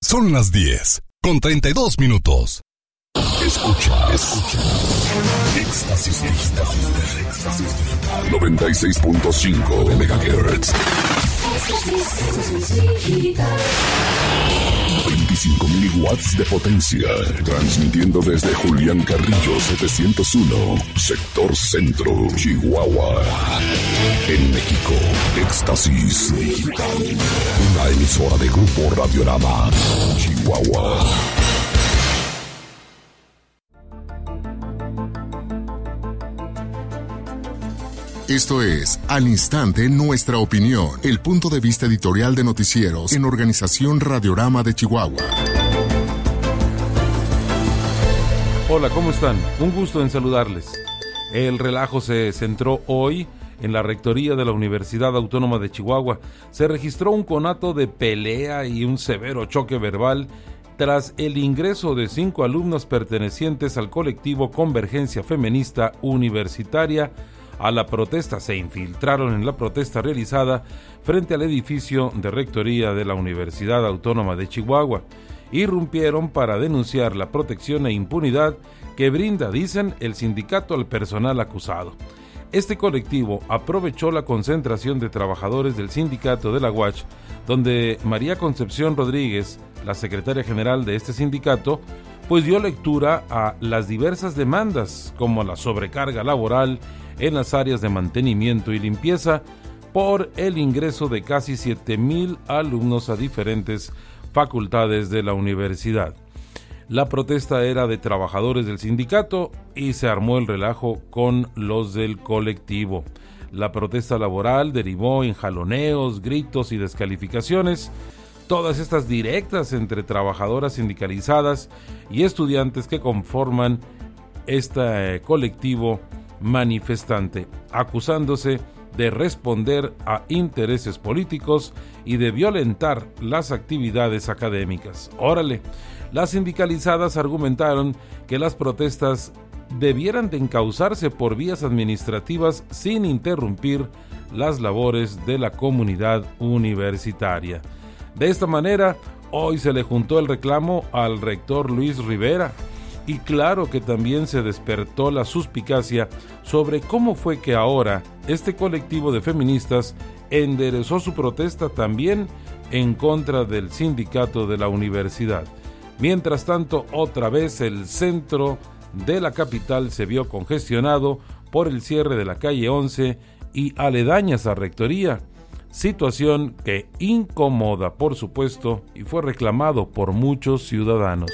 Son las 10:32. Escucha. Éxtasis Digital. 96.5 de MHz. 25,000 watts de potencia. Transmitiendo desde Julián Carrillo 701, sector centro, Chihuahua. En México, Éxtasis Digital. Una emisora de Grupo Radiorama, Chihuahua. Esto es Al Instante Nuestra Opinión, el punto de vista editorial de noticieros en Organización Radiorama de Chihuahua. Hola, ¿cómo están? Un gusto en saludarles. El relajo se centró hoy en la rectoría de la Universidad Autónoma de Chihuahua. Se registró un conato de pelea y un severo choque verbal tras el ingreso de 5 alumnos pertenecientes al colectivo Convergencia Feminista Universitaria a la protesta. Se infiltraron en la protesta realizada frente al edificio de rectoría de la Universidad Autónoma de Chihuahua. Irrumpieron para denunciar la protección e impunidad que brinda, dicen, el sindicato al personal acusado. Este colectivo aprovechó la concentración de trabajadores del sindicato de la UACH, donde María Concepción Rodríguez, la secretaria general de este sindicato, pues dio lectura a las diversas demandas, como la sobrecarga laboral en las áreas de mantenimiento y limpieza, por el ingreso de casi 7,000 alumnos a diferentes facultades de la universidad. La protesta era de trabajadores del sindicato y se armó el relajo con los del colectivo. La protesta laboral derivó en jaloneos, gritos y descalificaciones, todas estas directas entre trabajadoras sindicalizadas y estudiantes que conforman este colectivo manifestante, acusándose de responder a intereses políticos y de violentar las actividades académicas. Órale, las sindicalizadas argumentaron que las protestas debieran de encauzarse por vías administrativas sin interrumpir las labores de la comunidad universitaria. De esta manera, hoy se le juntó el reclamo al rector Luis Rivera. Y claro que también se despertó la suspicacia sobre cómo fue que ahora este colectivo de feministas enderezó su protesta también en contra del sindicato de la universidad. Mientras tanto, otra vez el centro de la capital se vio congestionado por el cierre de la calle 11 y aledañas a rectoría, situación que incomoda, por supuesto, y fue reclamado por muchos ciudadanos.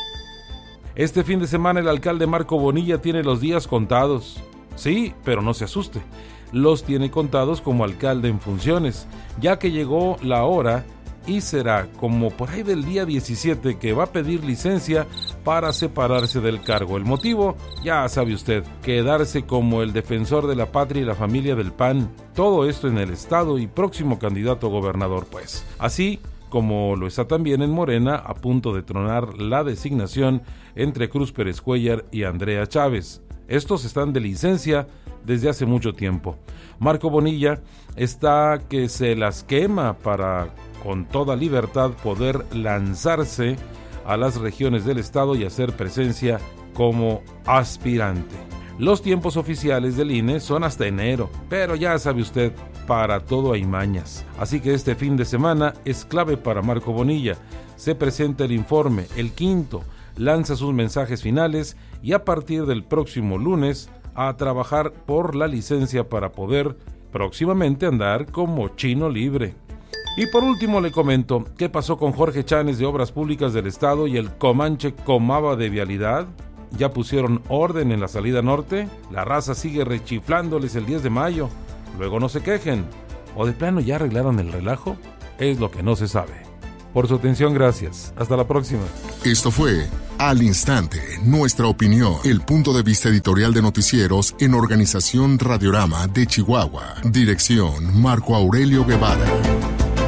Este fin de semana el alcalde Marco Bonilla tiene los días contados. Sí, pero no se asuste. Los tiene contados como alcalde en funciones, ya que llegó la hora y será como por ahí del día 17 que va a pedir licencia para separarse del cargo. El motivo, ya sabe usted, quedarse como el defensor de la patria y la familia del PAN. Todo esto en el estado y próximo candidato a gobernador, pues. Así como lo está también en Morena, a punto de tronar la designación entre Cruz Pérez Cuellar y Andrea Chávez. Estos están de licencia desde hace mucho tiempo. Marco Bonilla está que se las quema para, con toda libertad, poder lanzarse a las regiones del estado y hacer presencia como aspirante. Los tiempos oficiales del INE son hasta enero, pero ya sabe usted, para todo hay mañas. Así que este fin de semana es clave para Marco Bonilla. Se presenta el informe, el quinto, lanza sus mensajes finales y a partir del próximo lunes a trabajar por la licencia para poder próximamente andar como chino libre. Y por último le comento, ¿qué pasó con Jorge Chanes de Obras Públicas del Estado y el Comanche Comaba de Vialidad? ¿Ya pusieron orden en la salida norte? La raza sigue rechiflándoles el 10 de mayo. Luego no se quejen. ¿O de plano ya arreglaron el relajo? Es lo que no se sabe. Por su atención, gracias. Hasta la próxima. Esto fue Al Instante, Nuestra Opinión, el punto de vista editorial de noticieros en Organización Radiorama de Chihuahua. Dirección, Marco Aurelio Guevara.